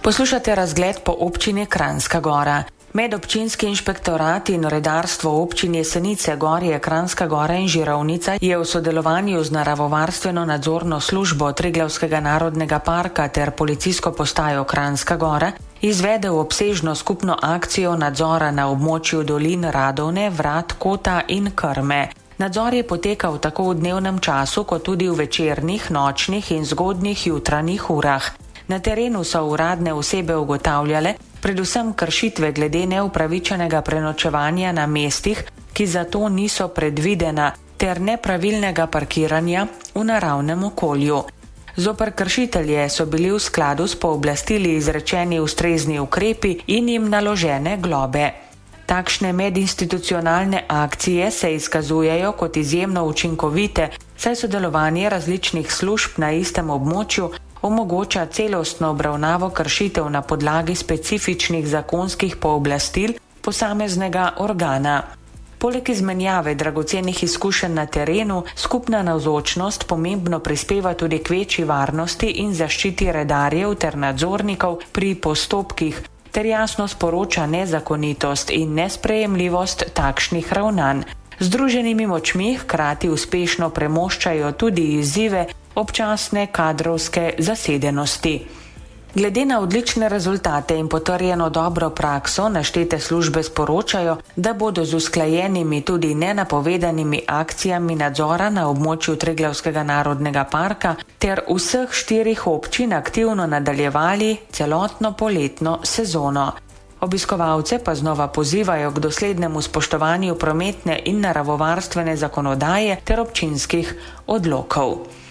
Poslušate razgled po občini Kranjska Gora. Medobčinski inšpektorat in redarstvo občin Jesenice, Gorje, Kranjska Gora in Žirovnica je v sodelovanju z naravovarstveno nadzorno službo Triglavskega narodnega parka ter policijsko postajo Kranjska Gora izvedel obsežno skupno akcijo nadzora na območju dolin Radovne, Vrat, Kota in Krme. Nadzor je potekal tako v dnevnem času, kot tudi v večernih, nočnih in zgodnjih jutranjih urah. Na terenu so uradne osebe ugotavljale predvsem kršitve glede neupravičenega prenočevanja na mestih, ki za to niso predvidena, ter nepravilnega parkiranja v naravnem okolju. Zoper kršitelje so bili v skladu s pooblastili izrečeni ustrezni ukrepi in jim naložene globe. Takšne medinstitucionalne akcije se izkazujejo kot izjemno učinkovite, saj sodelovanje različnih služb na istem območju omogoča celostno obravnavo kršitev na podlagi specifičnih zakonskih pooblastil posameznega organa. Poleg izmenjave dragocenih izkušenj na terenu, skupna navzočnost pomembno prispeva tudi k večji varnosti in zaščiti redarjev ter nadzornikov pri postopkih, ter jasno sporoča nezakonitost in nesprejemljivost takšnih ravnanj. Združenimi močmi hkrati uspešno premoščajo tudi izzive občasne kadrovske zasedenosti. Glede na odlične rezultate in potrjeno dobro prakso, naštete službe sporočajo, da bodo z usklajenimi tudi nenapovedanimi akcijami nadzora na območju Triglavskega narodnega parka ter vseh 4 občin aktivno nadaljevali celotno poletno sezono. Obiskovalce pa znova pozivajo k doslednemu spoštovanju prometne in naravovarstvene zakonodaje ter občinskih odlokov.